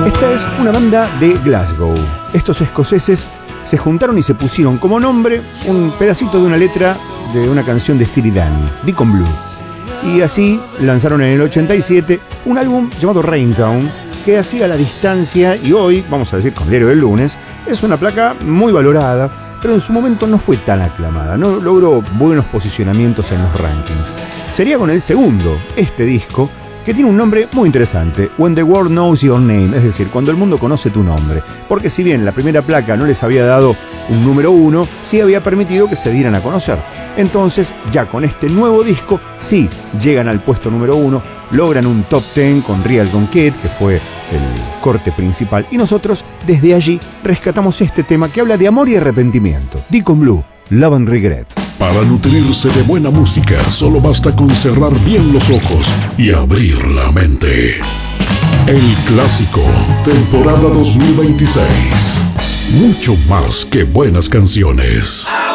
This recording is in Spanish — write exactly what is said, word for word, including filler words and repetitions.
Esta es una banda de Glasgow. Estos escoceses se juntaron y se pusieron como nombre un pedacito de una letra de una canción de Steely Dan, Deacon Blue. Y así lanzaron en el ochenta y siete un álbum llamado Raintown, que hacía la distancia y hoy, vamos a decir con diario del lunes, es una placa muy valorada, pero en su momento no fue tan aclamada, no logró buenos posicionamientos en los rankings. Sería con el segundo, este disco, que tiene un nombre muy interesante, When the World Knows Your Name, es decir, cuando el mundo conoce tu nombre, porque si bien la primera placa no les había dado un número uno, sí había permitido que se dieran a conocer. Entonces, ya con este nuevo disco, sí llegan al puesto número uno, logran un top ten con Real Gone Kid, que fue el corte principal, y nosotros desde allí rescatamos este tema que habla de amor y arrepentimiento, Deacon Blue, Love and Regret. Para nutrirse de buena música, solo basta con cerrar bien los ojos y abrir la mente. El Clásico, temporada dos mil veintiséis. Mucho más que buenas canciones.